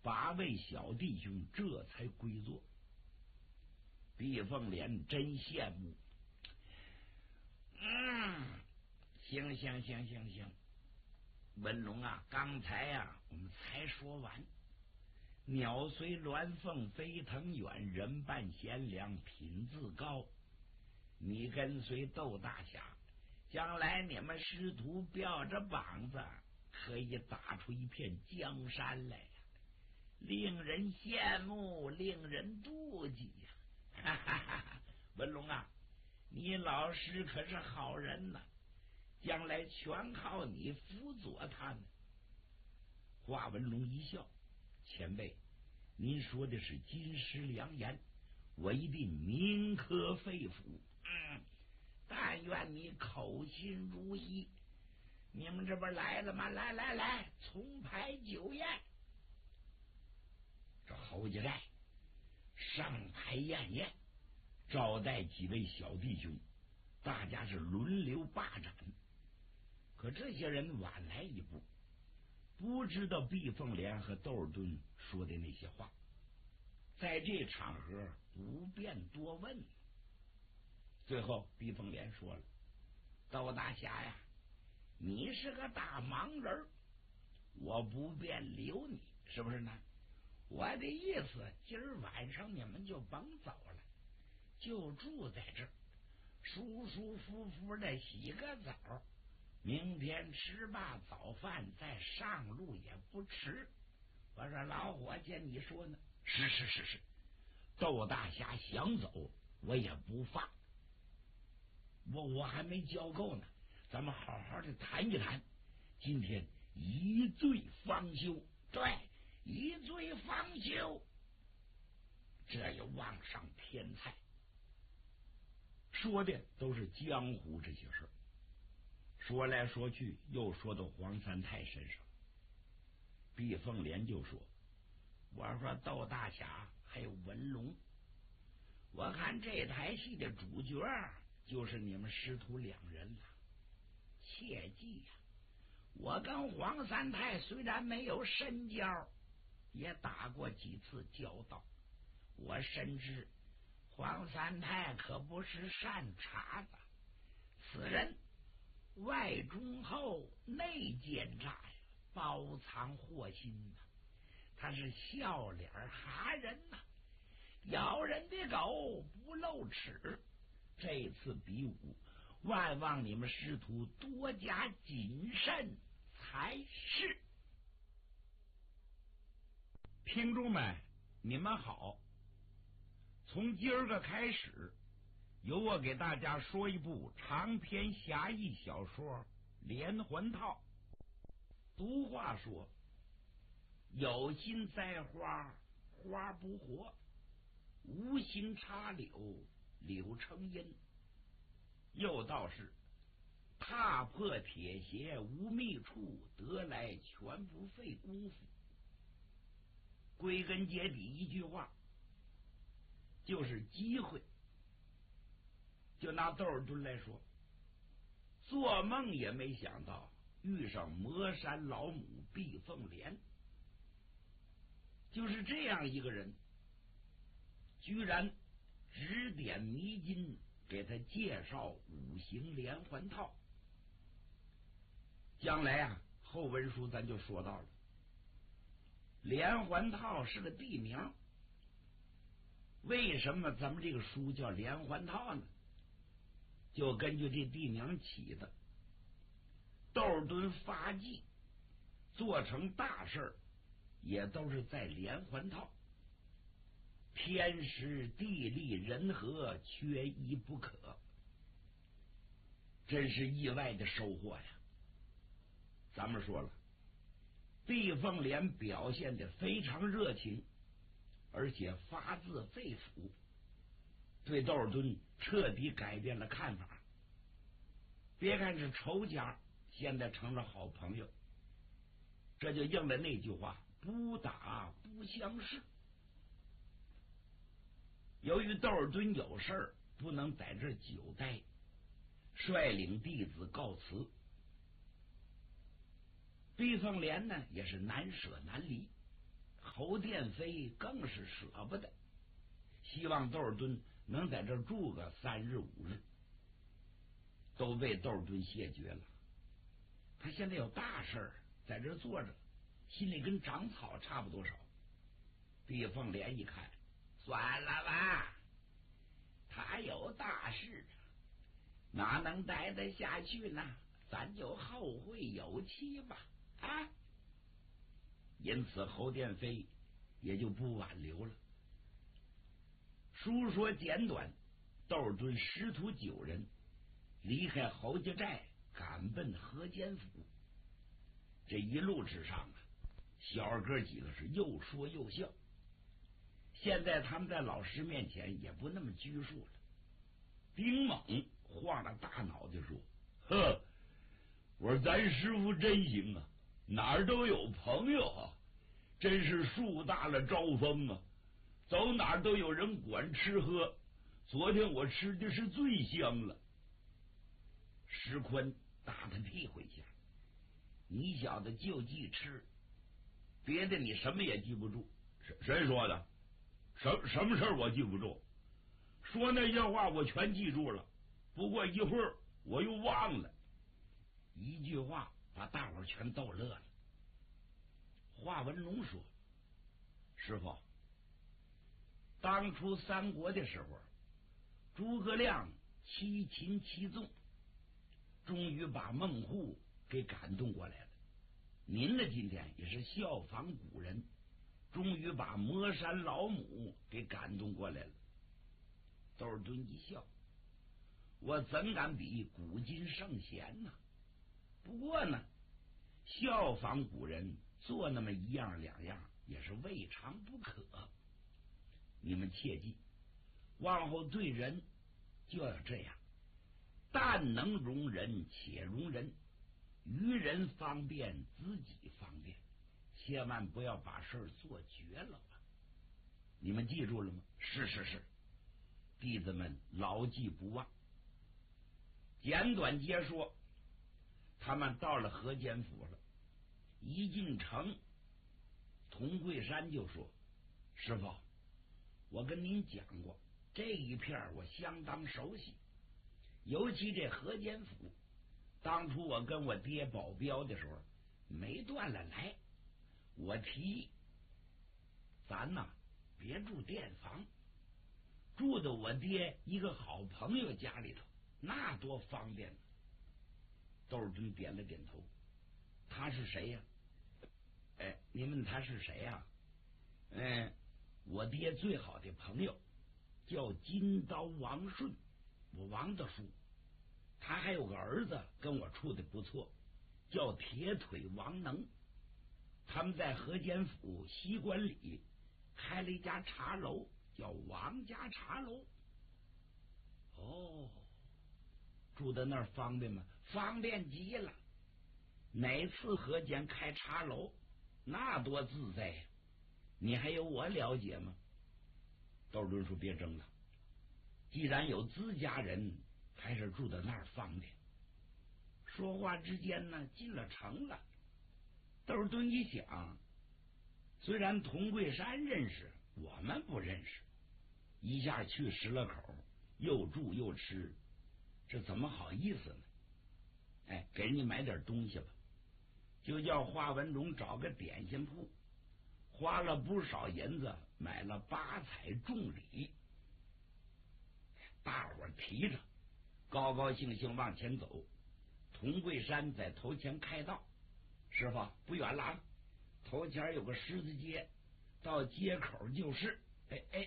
8位小弟兄这才归座。毕凤莲真羡慕。行，文龙啊，刚才啊我们才说完，鸟随鸾凤飞腾远，人伴贤良品自高。你跟随窦大侠，将来你们师徒吊着膀子，可以打出一片江山来呀，令人羡慕，令人妒忌呀！哈哈哈！文龙啊，你老师可是好人呐，将来全靠你辅佐他呢。华文龙一笑，前辈，您说的是金石良言，我一定铭刻肺腑。但愿你口心如一。你们这边来了吗？来，重排酒宴。这侯家寨上排宴，招待几位小弟兄，大家是轮流霸占。可这些人晚来一步，不知道毕凤莲和窦尔敦说的那些话，在这场合不便多问。最后毕凤莲说了：“窦大侠呀，你是个大忙人，我不便留你，是不是呢？我的意思，今儿晚上你们就甭走了，就住在这儿，舒舒服服的洗个澡，明天吃罢早饭再上路也不迟。”我说：“老伙计，你说呢？”是，窦大侠想走，我也不放。我还没教够呢，咱们好好的谈一谈。今天一醉方休，对，一醉方休，这也望上天才。说的都是江湖这些事儿，说来说去又说到黄三太身上。毕凤莲就说：“我说窦大侠还有文龙，我看这台戏的主角就是你们师徒2人了。切记呀，我跟黄三太虽然没有深交，也打过几次交道，我深知黄三太可不是善茬子，此人外忠厚，内奸诈呀，包藏祸心呐。他是笑脸哈人呐，咬人的狗不露齿。这次比武，万望你们师徒多加谨慎才是。”听众们，你们好，从今儿个开始，由我给大家说一部长篇侠义小说《连环套》。俗话说，有心栽花花不活，无心插柳柳成荫。又道是踏破铁鞋无觅处，得来全不费功夫。归根结底一句话，就是机会。就拿窦尔敦来说，做梦也没想到遇上魔山老母毕凤莲，就是这样一个人，居然指点迷津，给他介绍五行连环套。将来后文书咱就说到了，连环套是个地名。为什么咱们这个书叫连环套呢？就根据这地名起的。窦尔敦发迹做成大事也都是在连环套，天时地利人和缺一不可，真是意外的收获呀。咱们说了，毕凤莲表现的非常热情，而且发自肺腑，对窦尔敦彻底改变了看法。别看是仇家，现在成了好朋友，这就应了那句话，不打不相识。由于窦尔敦有事儿不能在这久待，率领弟子告辞。毕凤莲呢也是难舍难离， 侯殿飞更是舍不得，希望窦尔敦能在这住个3日5日，都被窦尔敦谢绝了。他现在有大事在这坐着，心里跟长草差不多少。毕凤莲一看，算了吧，他有大事，哪能待得下去呢？咱就后会有期吧。啊！因此侯殿飞也就不挽留了。书说简短，窦尔敦师徒9人离开侯家寨，赶奔河间府。这一路之上啊，小二哥几个是又说又笑。现在他们在老师面前也不那么拘束了。丁猛晃了大脑袋说：“呵，我说咱师傅真行啊，哪儿都有朋友啊，真是树大了招风啊，走哪儿都有人管吃喝。昨天我吃的是最香了。”石坤打他屁股一下：“你小子就记吃，别的你什么也记不住。”谁说的？什么事我记不住？说那些话我全记住了，不过一会儿我又忘了。一句话把大伙全逗乐了。华文龙说：“师傅，当初三国的时候，诸葛亮七擒七纵，终于把孟户给感动过来了。您呢，今天也是效仿古人，终于把魔山老母给感动过来了。”窦尔敦一笑：“我怎敢比古今圣贤呢？不过呢，效仿古人，做那么1样2样也是未尝不可。你们切记，往后对人就要这样，但能容人且容人，于人方便，自己方便，千万不要把事做绝了啊！你们记住了吗？”“是，弟子们牢记不忘。”简短截说，他们到了河间府了。一进城，童桂山就说：“师傅，我跟您讲过，这一片我相当熟悉，尤其这河间府，当初我跟我爹保镖的时候没断了来。我提议咱呐别住店房，住的我爹一个好朋友家里头，那多方便呢。”窦尔敦点了点头：“他是谁呀？”“你问他是谁呀？我爹最好的朋友叫金刀王顺，我王大叔。他还有个儿子跟我处的不错，叫铁腿王能。他们在河间府西关里开了一家茶楼，叫王家茶楼。”“哦，住在那儿方便吗？”“方便极了，哪次河间开茶楼，那多自在呀！你还有我了解吗？”窦尔敦说：“别争了，既然有自家人，还是住在那儿方便。”说话之间呢，进了城了。窦尔敦一想，虽然童桂山认识，我们不认识，一下去10了口，又住又吃，这怎么好意思呢？给人家买点东西吧。就叫华文荣找个点心铺，花了不少银子买了8彩重礼。大伙提着高高兴兴往前走。童桂山在头前开道：“师傅，不远了，头前有个狮子街，到街口就是。